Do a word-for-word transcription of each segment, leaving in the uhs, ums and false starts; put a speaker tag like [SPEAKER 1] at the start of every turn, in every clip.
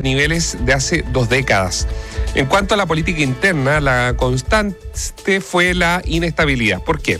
[SPEAKER 1] niveles de hace dos décadas. En cuanto a la política interna, la constante fue la inestabilidad. ¿Por qué?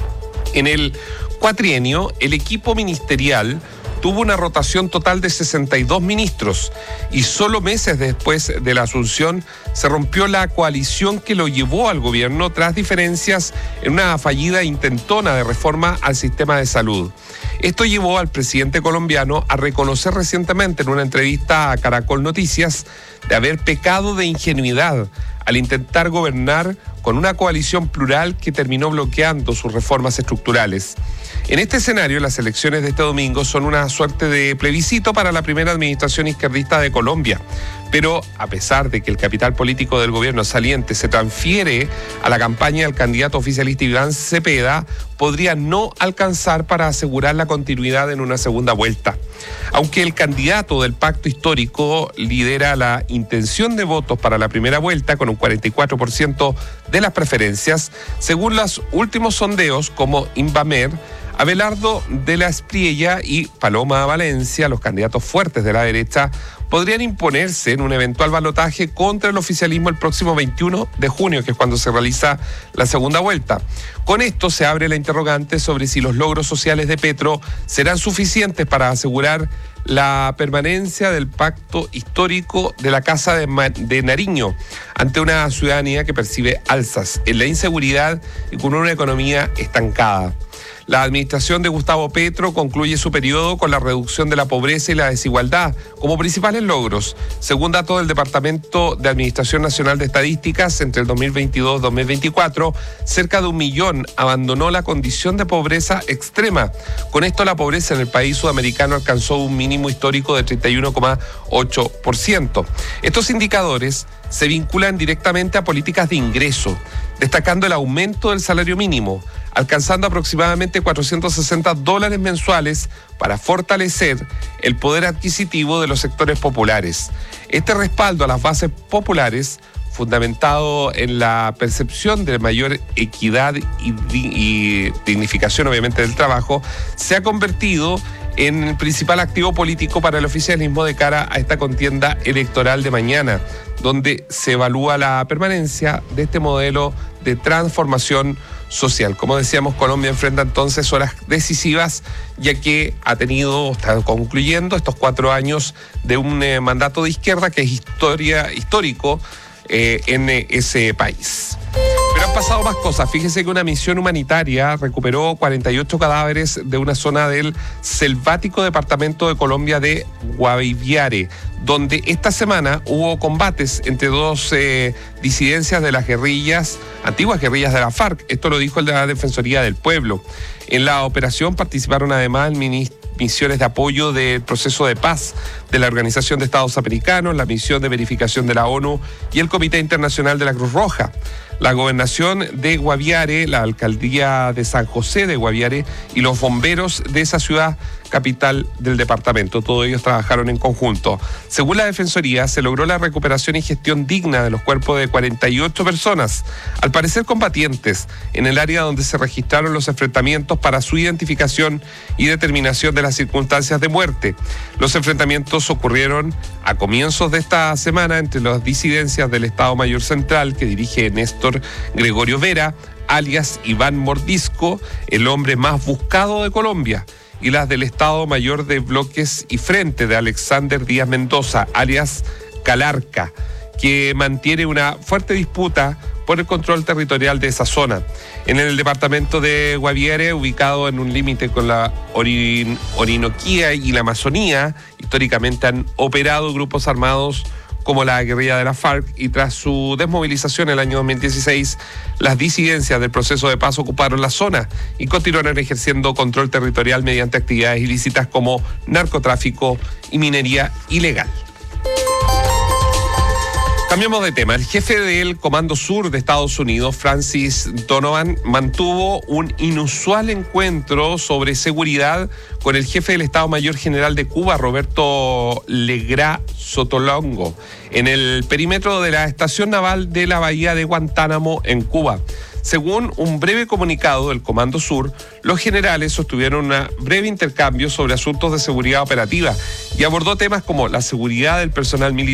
[SPEAKER 1] En el cuatrienio, el equipo ministerial tuvo una rotación total de sesenta y dos ministros y solo meses después de la asunción se rompió la coalición que lo llevó al gobierno tras diferencias en una fallida intentona de reforma al sistema de salud. Esto llevó al presidente colombiano a reconocer recientemente en una entrevista a Caracol Noticias de haber pecado de ingenuidad al intentar gobernar con una coalición plural que terminó bloqueando sus reformas estructurales. En este escenario, las elecciones de este domingo son una suerte de plebiscito para la primera administración izquierdista de Colombia. Pero a pesar de que el capital político del gobierno saliente se transfiere a la campaña del candidato oficialista Iván Cepeda, podría no alcanzar para asegurar la continuidad en una segunda vuelta. Aunque el candidato del pacto histórico lidera la intención de votos para la primera vuelta con un cuarenta y cuatro por ciento de las preferencias, según los últimos sondeos como Invamer, Abelardo de la Espriella y Paloma Valencia, los candidatos fuertes de la derecha, podrían imponerse en un eventual balotaje contra el oficialismo el próximo veintiuno de junio, que es cuando se realiza la segunda vuelta. Con esto se abre la interrogante sobre si los logros sociales de Petro serán suficientes para asegurar la permanencia del pacto histórico de la Casa de, Ma- de Nariño ante una ciudadanía que percibe alzas en la inseguridad y con una economía estancada. La administración de Gustavo Petro concluye su periodo con la reducción de la pobreza y la desigualdad como principales logros. Según datos del Departamento de Administración Nacional de Estadísticas, entre el dos mil veintidós y dos mil veinticuatro, cerca de un millón abandonó la condición de pobreza extrema. Con esto, la pobreza en el país sudamericano alcanzó un mínimo histórico de treinta y uno coma ocho por ciento. Estos indicadores se vinculan directamente a políticas de ingreso, destacando el aumento del salario mínimo, alcanzando aproximadamente cuatrocientos sesenta dólares mensuales para fortalecer el poder adquisitivo de los sectores populares. Este respaldo a las bases populares, fundamentado en la percepción de mayor equidad y, y dignificación, obviamente, del trabajo, se ha convertido en el principal activo político para el oficialismo de cara a esta contienda electoral de mañana, donde se evalúa la permanencia de este modelo de transformación social. Como decíamos, Colombia enfrenta entonces horas decisivas, ya que ha tenido, está concluyendo estos cuatro años de un eh, mandato de izquierda que es historia, histórico eh, en eh, ese país. Pero han pasado más cosas. Fíjese que una misión humanitaria recuperó cuarenta y ocho cadáveres de una zona del selvático departamento de Colombia de Guaviare, donde esta semana hubo combates entre dos eh, disidencias de las guerrillas, antiguas guerrillas de la FARC. Esto lo dijo el de la Defensoría del Pueblo. En la operación participaron además el ministro misiones de apoyo del proceso de paz de la Organización de Estados Americanos, la misión de verificación de la ONU y el Comité Internacional de la Cruz Roja. La gobernación de Guaviare, la alcaldía de San José de Guaviare y los bomberos de esa ciudad capital del departamento. Todos ellos trabajaron en conjunto. Según la Defensoría, se logró la recuperación y gestión digna de los cuerpos de cuarenta y ocho personas, al parecer combatientes, en el área donde se registraron los enfrentamientos para su identificación y determinación de las circunstancias de muerte. Los enfrentamientos ocurrieron a comienzos de esta semana entre las disidencias del Estado Mayor Central que dirige Néstor Gregorio Vera, alias Iván Mordisco, el hombre más buscado de Colombia, y las del Estado Mayor de Bloques y Frente de Alexander Díaz Mendoza, alias Calarca, que mantiene una fuerte disputa por el control territorial de esa zona. En el departamento de Guaviare, ubicado en un límite con la Orin- Orinoquía y la Amazonía, históricamente han operado grupos armados como la guerrilla de la FARC, y tras su desmovilización en el año dos mil dieciséis, las disidencias del proceso de paz ocuparon la zona y continuaron ejerciendo control territorial mediante actividades ilícitas como narcotráfico y minería ilegal. Cambiamos de tema. El jefe del Comando Sur de Estados Unidos, Francis Donovan, mantuvo un inusual encuentro sobre seguridad con el jefe del Estado Mayor General de Cuba, Roberto Legrá Sotolongo, en el perímetro de la estación naval de la bahía de Guantánamo, en Cuba. Según un breve comunicado del Comando Sur, los generales sostuvieron un breve intercambio sobre asuntos de seguridad operativa y abordó temas como la seguridad del personal militar